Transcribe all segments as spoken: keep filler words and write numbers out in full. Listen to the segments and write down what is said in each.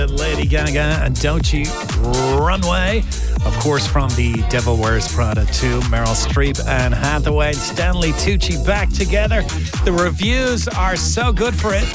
Lady Gaga and Don't You Runway. Of course, from The Devil Wears Prada two, Meryl Streep and Hathaway and Stanley Tucci back together. The reviews are so good for it.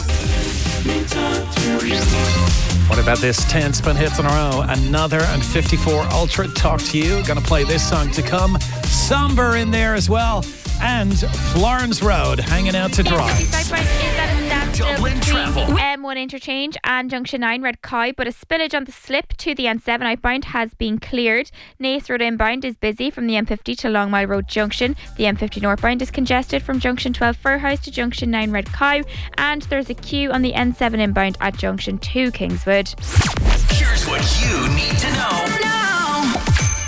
What about this ten spin hits in a row? Another and fifty-four Ultra Talk to You. Gonna play this song to come. Somber in there as well. And Florence Road hanging out to dry. Dublin Travel. M one interchange and Junction nine Red Cow, but a spillage on the slip to the N seven outbound has been cleared. Naas Road inbound is busy from the M fifty to Longmile Road Junction. The M fifty northbound is congested from Junction twelve Furhouse to Junction nine Red Cow, and there's a queue on the N seven inbound at Junction two Kingswood. Here's what you need to know. Now.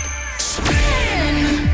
Spin.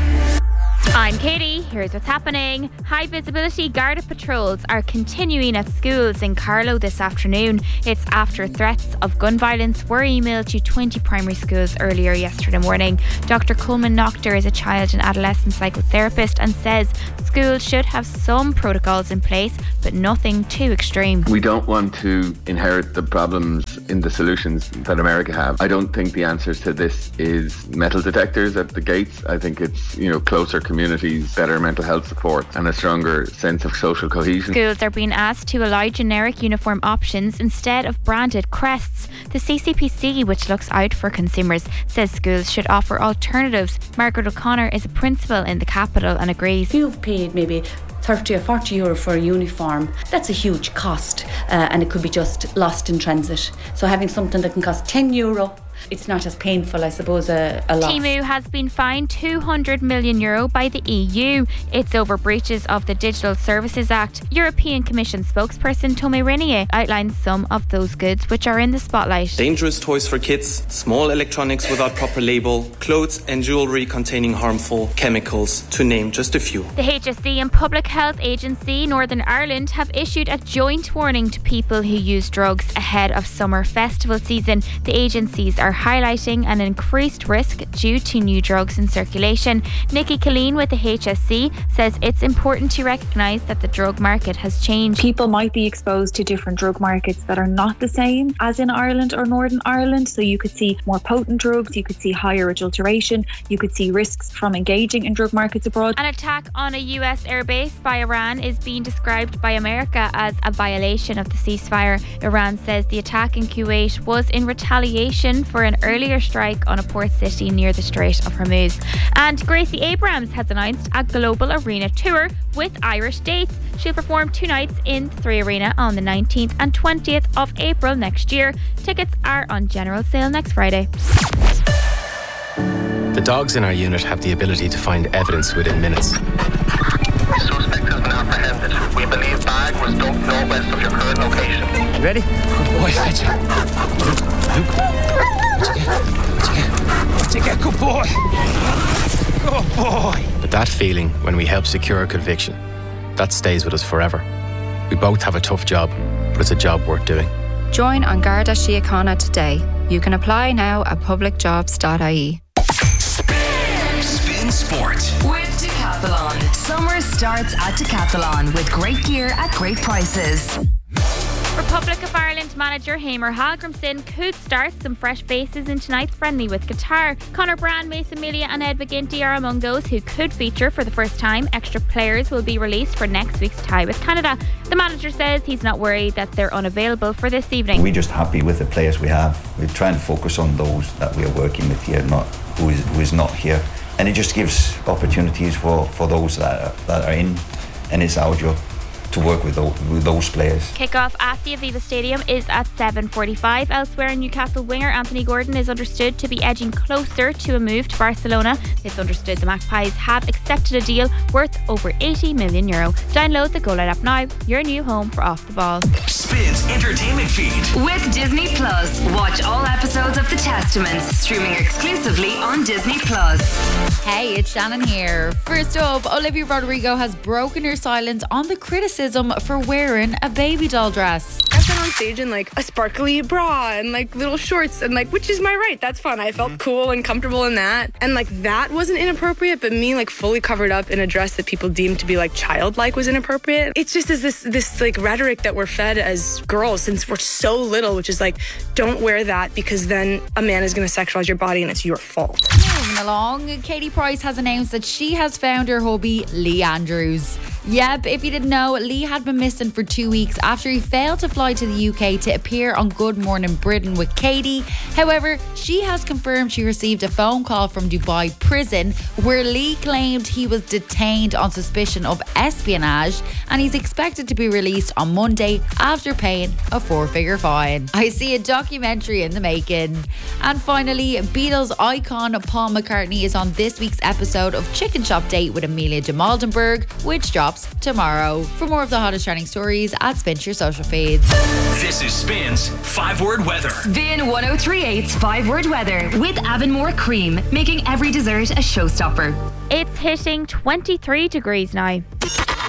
I'm Katie. Here's what's happening. High visibility Garda patrols are continuing at schools in Carlow this afternoon. It's after threats of gun violence were emailed to twenty primary schools earlier yesterday morning. Doctor Coleman Noctor is a child and adolescent psychotherapist and says schools should have some protocols in place, but nothing too extreme. We don't want to inherit the problems in the solutions that America have. I don't think the answers to this is metal detectors at the gates. I think it's, you know, closer communities, better mental health support and a stronger sense of social cohesion. Schools are being asked to allow generic uniform options instead of branded crests. The C C P C, which looks out for consumers, says schools should offer alternatives. Margaret O'Connor is a principal in the capital and agrees. You've paid maybe thirty or forty euro for a uniform. That's a huge cost, uh, and it could be just lost in transit. So having something that can cost ten euro, it's not as painful, I suppose, a, a loss. Temu has been fined two hundred million euro by the E U. It's over breaches of the Digital Services Act. European Commission spokesperson Tomé Renier outlines some of those goods which are in the spotlight. Dangerous toys for kids, small electronics without proper label, clothes and jewellery containing harmful chemicals, to name just a few. The H S E and Public Health Agency Northern Ireland have issued a joint warning to people who use drugs ahead of summer festival season. The agencies are highlighting an increased risk due to new drugs in circulation. Nikki Killeen with the H S C says it's important to recognise that the drug market has changed. People might be exposed to different drug markets that are not the same as in Ireland or Northern Ireland. So you could see more potent drugs, you could see higher adulteration, you could see risks from engaging in drug markets abroad. An attack on a U S airbase by Iran is being described by America as a violation of the ceasefire. Iran says the attack in Kuwait was in retaliation for an earlier strike on a port city near the Strait of Hormuz. And Gracie Abrams has announced a global arena tour with Irish dates. She'll perform two nights in Three Arena on the nineteenth and twentieth of April next year. Tickets are on general sale next Friday. The dogs in our unit have the ability to find evidence within minutes. The suspect has been apprehended. We believe bag was dumped northwest of your current location. You ready? Good boy, Fletcher. Luke, Luke. What'd you get? What'd you get? What'd you get? Good boy. Good boy. But that feeling when we help secure a conviction, that stays with us forever. We both have a tough job, but it's a job worth doing. Join An Garda Síochána today. You can apply now at public jobs dot I E. Spin, Spin Sport with Decathlon. Summer starts at Decathlon with great gear at great prices. Republic of Ireland manager Hamer Hallgrimsson could start some fresh faces in tonight's friendly with Qatar. Conor Brand, Mason Melia and Ed McGinty are among those who could feature for the first time. Extra players will be released for next week's tie with Canada. The manager says he's not worried that they're unavailable for this evening. We're just happy with the players we have. We're trying to focus on those that we are working with here, not who is, who is not here. And it just gives opportunities for, for those that are, that are in, and it's our job to work with those, with those players. Kick-off at the Aviva Stadium is at seven forty-five. Elsewhere, Newcastle winger Anthony Gordon is understood to be edging closer to a move to Barcelona. It's understood the Magpies have accepted a deal worth over eighty million euro. Download the Go Light app now, your new home for Off the Ball. Spin's entertainment feed with Disney Plus. Watch all episodes of The Testaments streaming exclusively on Disney Plus. Hey, it's Shannon here. First up, Olivia Rodrigo has broken her silence on the criticism for wearing a baby doll dress. I've been on stage in like a sparkly bra and like little shorts and like, which is my right. That's fun. I felt cool and comfortable in that. And like that wasn't inappropriate, but me like fully covered up in a dress that people deemed to be like childlike was inappropriate. It's just is this this like rhetoric that we're fed as girls since we're so little, which is like, don't wear that because then a man is going to sexualize your body and it's your fault. Moving along, Katie Price has announced that she has found her hubby, Lee Andrews. Yep, if you didn't know, Lee had been missing for two weeks after he failed to fly to the U K to appear on Good Morning Britain with Katie. However, she has confirmed she received a phone call from Dubai prison where Lee claimed he was detained on suspicion of espionage, and he's expected to be released on Monday after paying a four-figure fine. I see a documentary in the making. And finally, Beatles icon Paul McCartney is on this week's episode of Chicken Shop Date with Amelia de Maldenberg, which drops tomorrow. For more of the hottest trending stories, add Spin to your social feeds. This is Spin's five-word weather. Spin ten thirty-eight's five-word weather with Avonmore Cream, making every dessert a showstopper. It's hitting twenty-three degrees now.